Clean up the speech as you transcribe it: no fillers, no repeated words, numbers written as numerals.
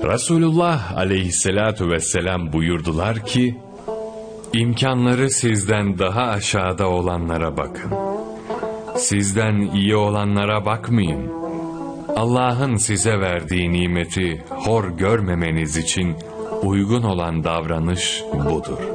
Resulullah aleyhissalatu vesselam buyurdular ki, imkanları sizden daha aşağıda olanlara bakın. Sizden iyi olanlara bakmayın. Allah'ın size verdiği nimeti hor görmemeniz için uygun olan davranış budur.